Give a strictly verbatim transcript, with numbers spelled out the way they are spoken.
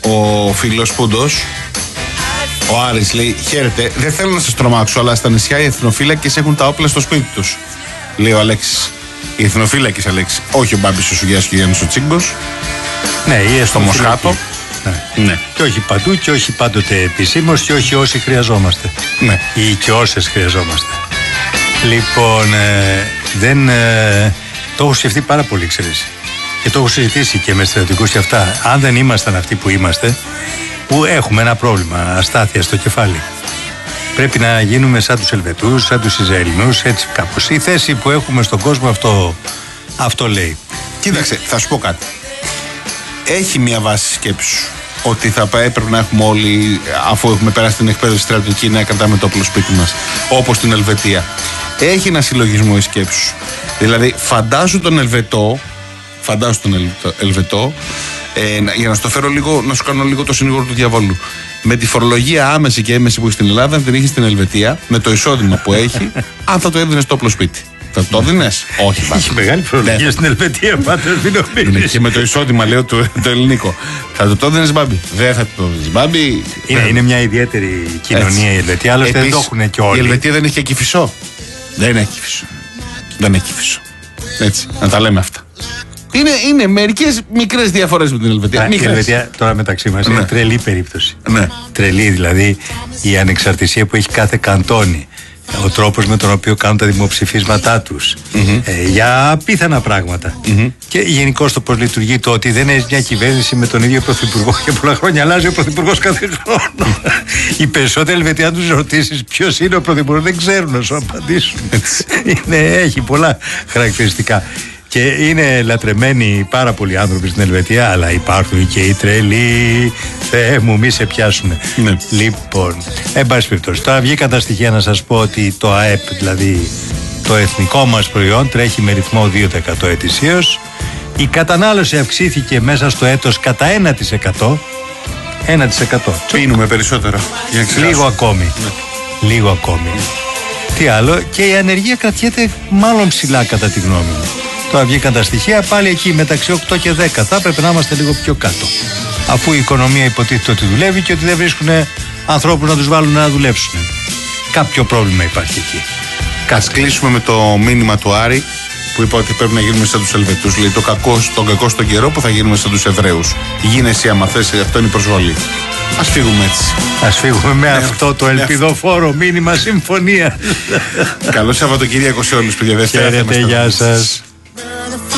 ο φίλος Πούντος. Ο Άρης λέει: χαίρετε, δεν θέλω να σας τρομάξω, αλλά στα νησιά οι εθνοφύλακες έχουν τα όπλα στο σπίτι τους. Λέει ο Αλέξης. Οι εθνοφύλακες, Αλέξη. Όχι ο Μπάμπης ο Σουγιάς και ο Γιάννης ο Τσίγκος. Ναι, ή στο Μοσχάτο. Ναι. Ναι. Και όχι παντού και όχι πάντοτε επισήμως και όχι όσοι χρειαζόμαστε. Ναι. Ή και όσες χρειαζόμαστε. Λοιπόν, ε, δεν. Ε, το έχω σκεφτεί πάρα πολύ, ξέρεις. Και το έχω συζητήσει και με στρατιωτικούς και αυτά. Αν δεν ήμασταν αυτοί που είμαστε, που έχουμε ένα πρόβλημα, αστάθεια στο κεφάλι. Πρέπει να γίνουμε σαν τους Ελβετούς, σαν τους Ισραηλινούς, έτσι κάπως. Η θέση που έχουμε στον κόσμο αυτό, αυτό λέει. Κοίταξε, θα σου πω κάτι. Έχει μια βάση σκέψου ότι θα έπρεπε να έχουμε όλοι, αφού έχουμε περάσει την εκπαίδευση στρατιωτική, να κρατάμε το όπλο σπίτι μας, όπως στην Ελβετία. Έχει ένα συλλογισμό η σκέψου. Δηλαδή, φαντάζω τον Ελβετό, φαντάζω τον Ελβετό, ε, για να στο φέρω λίγο, να σου κάνω λίγο το συνήγορο του διαβόλου. Με τη φορολογία άμεση και έμεση που έχει στην Ελλάδα, αν την έχει στην Ελβετία, με το εισόδημα που έχει, αν θα το έδινε στο όπλο σπίτι. Θα το έδινες? Όχι, πάντα. Έχει μεγάλη φορολογία ναι. στην Ελβετία, πάντως μην νομίζεις. Ναι, και με το εισόδημα, λέω, το, το ελληνικό. Θα το το έδινες, Μπάμπη? Δεν θα το έδινες, Μπάμπη. Είναι, είναι μια ιδιαίτερη κοινωνία έτσι. Η Ελβετία, άλλωστε δεν το έχουν και όλοι. Η Ελβετία δεν έχει και Κηφισό. Δεν έχει Κηφισό. Δεν έχει Κηφισό. Έτσι, να τα λέμε αυτά. Είναι, είναι μερικές μικρές διαφορές με την Ελβετία. Η Ελβετία τώρα μεταξύ μας ναι. είναι τρελή περίπτωση. Ναι. Τρελή, δηλαδή η ανεξαρτησία που έχει κάθε καντόνι. Ο τρόπος με τον οποίο κάνουν τα δημοψηφίσματά τους mm-hmm. ε, για απίθανα πράγματα. Mm-hmm. Και γενικώς το πώς λειτουργεί το ότι δεν έχει μια κυβέρνηση με τον ίδιο πρωθυπουργό για πολλά χρόνια. Αλλάζει ο πρωθυπουργός κάθε χρόνο. Οι περισσότεροι Ελβετοί, αν τους ρωτήσεις ποιος είναι ο πρωθυπουργός, δεν ξέρουν να σου απαντήσουν. είναι, έχει πολλά χαρακτηριστικά. Και είναι λατρεμένοι πάρα πολλοί άνθρωποι στην Ελβετία, αλλά υπάρχουν και οι τρελοί. Θεέ μου, μη σε πιάσουνε. Ναι. Λοιπόν, εν πάση περιπτώσει, τώρα βγήκαν τα στοιχεία να σας πω ότι το ΑΕΠ, δηλαδή το εθνικό μας προϊόν, τρέχει με ρυθμό δύο τοις εκατό ετησίως. Η κατανάλωση αυξήθηκε μέσα στο έτος κατά ένα τοις εκατό. ένα τοις εκατό. Πίνουμε περισσότερο. Λίγο ακόμη. Ναι. Λίγο ακόμη. Mm. Τι άλλο, και η ανεργία κρατιέται μάλλον ψηλά κατά τη γνώμη μου. Τώρα βγήκαν τα στοιχεία, πάλι εκεί μεταξύ οκτώ και δέκα. Θα έπρεπε να είμαστε λίγο πιο κάτω. Αφού η οικονομία υποτίθεται ότι δουλεύει και ότι δεν βρίσκουν ανθρώπους να τους βάλουν να δουλέψουν. Κάποιο πρόβλημα υπάρχει εκεί. Ας κλείσουμε με το μήνυμα του Άρη που είπε ότι πρέπει να γίνουμε σαν τους Ελβετούς. Λέει το κακό, τον κακό στον καιρό που θα γίνουμε σαν τους Εβραίους. Γίνεσαι άμα θες, αυτό είναι η προσβολή. Ας φύγουμε έτσι. Ας φύγουμε με αυτό το ελπιδοφόρο μήνυμα συμφωνία. Καλό Σαββατοκύριακο σε όλους, παιδιά. Χαίρετε, γεια σας.